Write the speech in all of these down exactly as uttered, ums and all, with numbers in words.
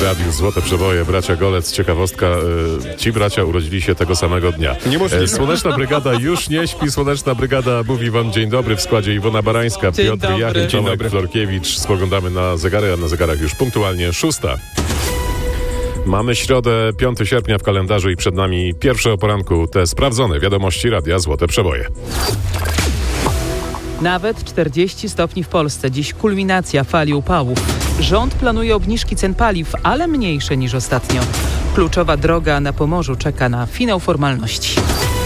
W radiu Złote Przeboje, bracia Golec. Ciekawostka, e, ci bracia urodzili się tego samego dnia. Niemożliwe. E, Słoneczna Brygada już nie śpi. Słoneczna Brygada mówi wam dzień dobry w składzie Iwona Barańska, Dzień Piotr dobry. Jachin, Dzień Tomek Florkiewicz. Spoglądamy na zegary, a na zegarach już punktualnie szósta. Mamy środę, piątego sierpnia w kalendarzu i przed nami pierwsze o poranku te sprawdzone wiadomości Radia Złote Przeboje. Nawet czterdzieści stopni w Polsce. Dziś kulminacja fali upałów. Rząd planuje obniżki cen paliw, ale mniejsze niż ostatnio. Kluczowa droga na Pomorzu czeka na finał formalności.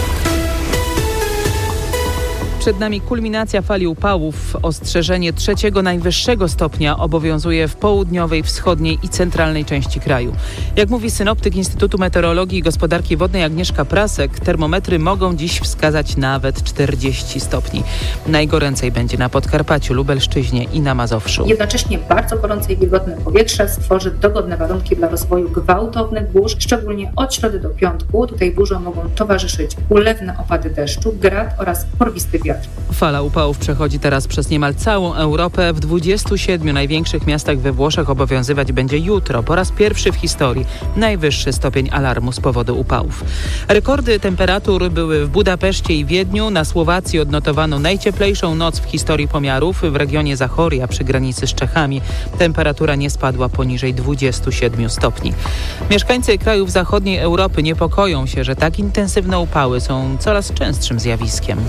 Przed nami kulminacja fali upałów. Ostrzeżenie trzeciego najwyższego stopnia obowiązuje w południowej, wschodniej i centralnej części kraju. Jak mówi synoptyk Instytutu Meteorologii i Gospodarki Wodnej Agnieszka Prasek, termometry mogą dziś wskazać nawet czterdzieści stopni. Najgoręcej będzie na Podkarpaciu, Lubelszczyźnie i na Mazowszu. Jednocześnie bardzo gorące i wilgotne powietrze stworzy dogodne warunki dla rozwoju gwałtownych burz, szczególnie od środy do piątku. Tutaj burzom mogą towarzyszyć ulewne opady deszczu, grad oraz porwisty wiatr. Fala upałów przechodzi teraz przez niemal całą Europę. W dwudziestu siedmiu największych miastach we Włoszech obowiązywać będzie jutro po raz pierwszy w historii najwyższy stopień alarmu z powodu upałów. Rekordy temperatur były w Budapeszcie i Wiedniu. Na Słowacji odnotowano najcieplejszą noc w historii pomiarów. W regionie Zachoria przy granicy z Czechami temperatura nie spadła poniżej dwudziestu siedmiu stopni. Mieszkańcy krajów zachodniej Europy niepokoją się, że tak intensywne upały są coraz częstszym zjawiskiem.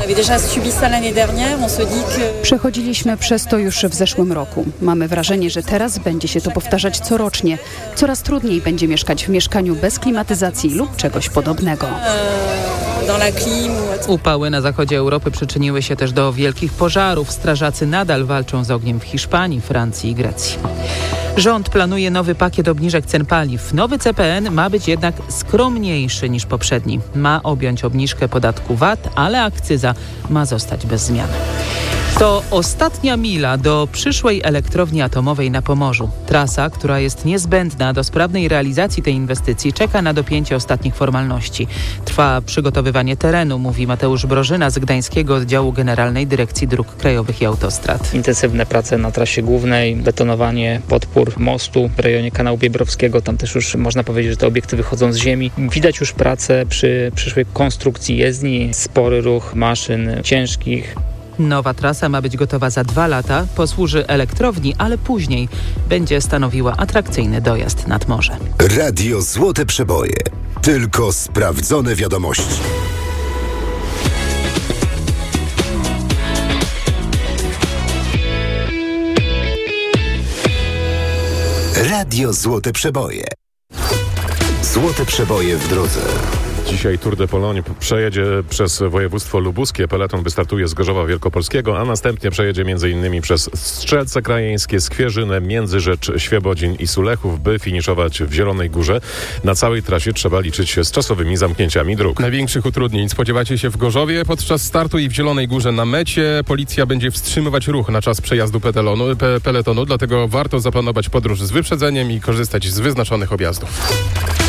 Przechodziliśmy przez to już w zeszłym roku. Mamy wrażenie, że teraz będzie się to powtarzać corocznie. Coraz trudniej będzie mieszkać w mieszkaniu bez klimatyzacji lub czegoś podobnego. Upały na zachodzie Europy przyczyniły się też do wielkich pożarów. Strażacy nadal walczą z ogniem w Hiszpanii, Francji i Grecji. Rząd planuje nowy pakiet obniżek cen paliw. Nowy C P N ma być jednak skromniejszy niż poprzedni. Ma objąć obniżkę podatku V A T, ale akcyza ma zostać bez zmian. To ostatnia mila do przyszłej elektrowni atomowej na Pomorzu. Trasa, która jest niezbędna do sprawnej realizacji tej inwestycji, czeka na dopięcie ostatnich formalności. Trwa przygotowywanie terenu, mówi Mateusz Brożyna z Gdańskiego Oddziału Generalnej Dyrekcji Dróg Krajowych i Autostrad. Intensywne prace na trasie głównej, betonowanie podpór mostu w rejonie kanału Biebrowskiego. Tam też już można powiedzieć, że te obiekty wychodzą z ziemi. Widać już pracę przy przyszłej konstrukcji jezdni, spory ruch maszyn ciężkich. Nowa trasa ma być gotowa za dwa lata, posłuży elektrowni, ale później będzie stanowiła atrakcyjny dojazd nad morze. Radio Złote Przeboje. Tylko sprawdzone wiadomości. Radio Złote Przeboje. Złote Przeboje w drodze. Dzisiaj Tour de Pologne przejedzie przez województwo lubuskie. Peleton wystartuje z Gorzowa Wielkopolskiego, a następnie przejedzie m.in. przez Strzelce Krajeńskie, Skwierzynę, Międzyrzecz, Świebodzin i Sulechów, by finiszować w Zielonej Górze. Na całej trasie trzeba liczyć się z czasowymi zamknięciami dróg. Największych utrudnień spodziewacie się w Gorzowie podczas startu i w Zielonej Górze na mecie. Policja będzie wstrzymywać ruch na czas przejazdu peletonu, pe, peletonu, dlatego warto zaplanować podróż z wyprzedzeniem i korzystać z wyznaczonych objazdów.